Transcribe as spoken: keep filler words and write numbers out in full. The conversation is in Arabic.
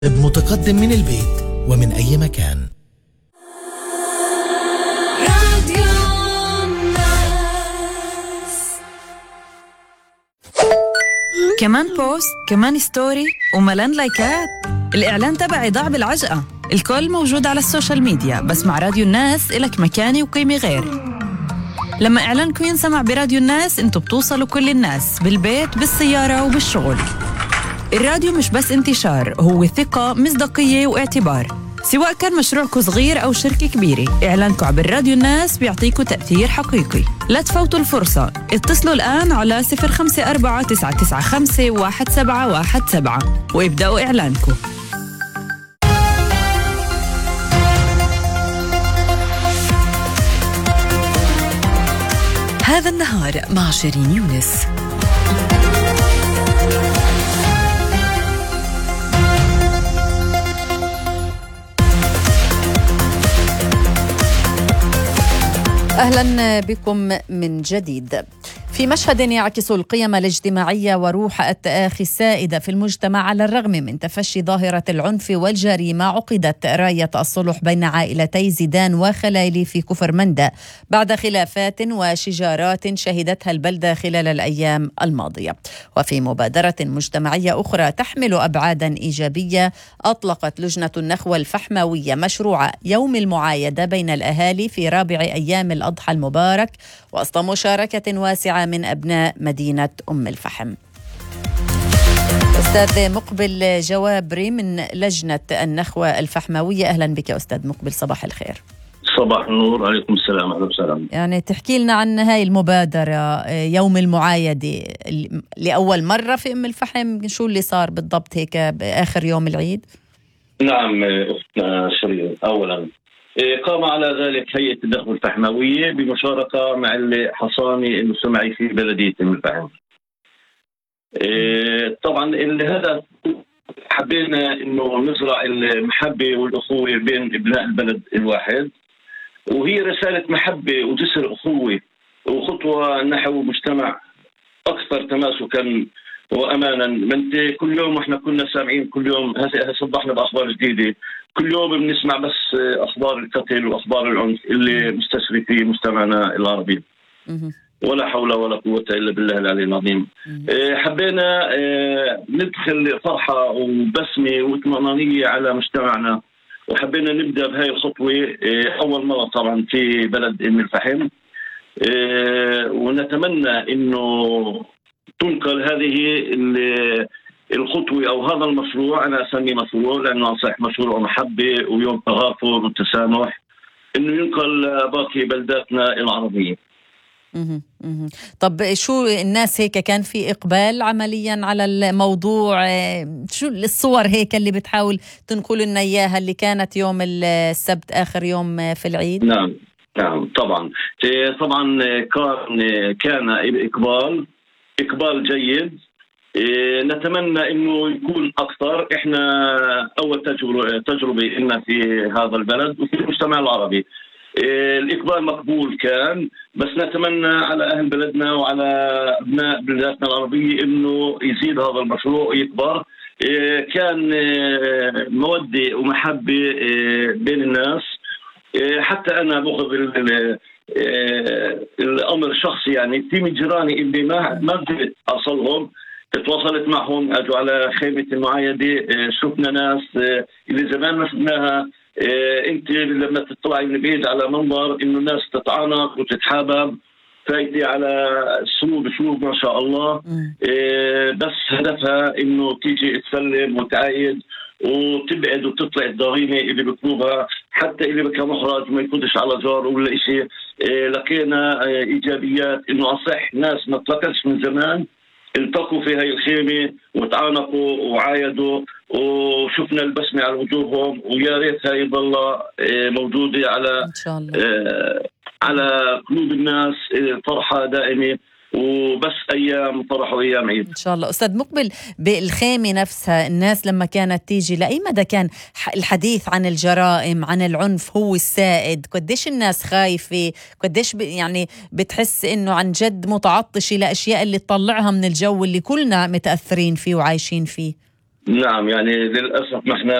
متقدم من البيت ومن أي مكان. كمان بوست، كمان ستوري، وملان لايكات. الإعلان تبعي ضاع بالعجقة. الكل موجود على السوشيال ميديا، بس مع راديو الناس إلك مكاني وقيمة غير. لما إعلانكم ينسمع براديو الناس انتوا بتوصلوا كل الناس، بالبيت، بالسيارة، وبالشغل. الراديو مش بس انتشار، هو ثقة، مصداقية، واعتبار. سواء كان مشروعكم صغير أو شركة كبيرة، إعلانكم عبر راديو الناس بيعطيكم تأثير حقيقي. لا تفوتوا الفرصة، اتصلوا الآن على صفر خمسة أربعة تسعة تسعة خمسة واحد سبعة واحد سبعة وابدأوا إعلانكم. هذا النهار مع شيرين يونس. أهلا بكم من جديد. في مشهد يعكس القيم الاجتماعية وروح التآخي السائدة في المجتمع على الرغم من تفشي ظاهرة العنف والجريمة، عقدت راية الصلح بين عائلتي زيدان وخلايلي في كفر مندى بعد خلافات وشجارات شهدتها البلدة خلال الأيام الماضية. وفي مبادرة مجتمعية أخرى تحمل أبعادا إيجابية، أطلقت لجنة النخوة الفحموية مشروع يوم المعايدة بين الأهالي في رابع أيام الأضحى المبارك وسط مشاركة واسعة من أبناء مدينة أم الفحم. أستاذ مقبل جوابري من لجنة النخوة الفحموية، أهلا بك أستاذ مقبل، صباح الخير. صباح النور، عليكم السلام. أهلا وسهلا. يعني تحكي لنا عن هاي المبادرة يوم المعايدة لأول مرة في أم الفحم، شو اللي صار بالضبط هيك بآخر يوم العيد؟ نعم أختنا شيرين، أولا قام على ذلك هيئة النخوة الفحموية بمشاركة مع الحصاني المجتمعي في بلدية أم الفحم. طبعا الهدف حبينا إنه نزرع المحبة والأخوة بين أبناء البلد الواحد، وهي رسالة محبة وجسر أخوة وخطوة نحو مجتمع أكثر تماسكا وأمانا. من كل يوم احنا كنا سامعين، كل يوم هسه صبحنا بأخبار جديدة، كل يوم بنسمع بس أخبار القتل وأخبار العنف اللي مستشري في مجتمعنا العربي. ولا حول ولا قوة إلا بالله العلي العظيم. حبينا ندخل فرحة وبسمة واطمئنانية على مجتمعنا، وحبينا نبدأ بهاي الخطوة أول مرة طبعا في بلد أم الفحم، ونتمنى إنه تنقل هذه الخطوة أو هذا المشروع، أنا أسميه مشروع لأنه صحيح مشروع محبة ويوم تغافر وتسامح، إنه ينقل باقي بلداتنا العربية. مه. مه. طب شو الناس هيك كان في إقبال عمليا على الموضوع؟ شو الصور هيك اللي بتحاول تنقل لنا إياها اللي كانت يوم السبت آخر يوم في العيد؟ نعم نعم طبعا طبعا كان كان إقبال إقبال جيد. نتمنى إنه يكون أكثر. إحنا أول تجربة تجربة لنا في هذا البلد وفي المجتمع العربي. الإقبال مقبول كان، بس نتمنى على أهل بلدنا وعلى أبناء بلداتنا العربية إنه يزيد هذا المشروع ويكبر. كان مودة ومحبة بين الناس. حتى أنا بأخذ الأمر شخصي، يعني في من جيراني اللي ما ما قدرت أوصلهم، تواصلت معهم، أجوا على خيمة المعايدة، شفنا ناس اللي زمان ما شفناها. انت لما تطلعي من بعيد على منظر انه الناس تتعانق وتتحابب، فايتي على سلوب سلوب ما شاء الله. إيه بس هدفها انه تيجي تسلم وتعايد وتبعد وتطلع الضغينه اللي بيطلبها، حتى اللي بكى محرج ما يكونش على جار ولا شيء. إيه لقينا إيه ايجابيات، انه اصح ناس ما تلاقتش من زمان التقوا في هاي الخيمة وتعانقوا وعايدوا، وشفنا البسمة على وجوههم، ويا ريتها يضل موجودة على إن شاء الله. على قلوب الناس فرحة دائمة، وبس أيام فرح وأيام عيد إن شاء الله. أستاذ مقبل، بالخيمة نفسها الناس لما كانت تيجي، لأي مدى كان الحديث عن الجرائم عن العنف هو السائد؟ قديش الناس خايفة؟ قديش يعني بتحس إنه عن جد متعطشة لأشياء اللي تطلعها من الجو اللي كلنا متأثرين فيه وعايشين فيه؟ نعم، يعني للاسف ما احنا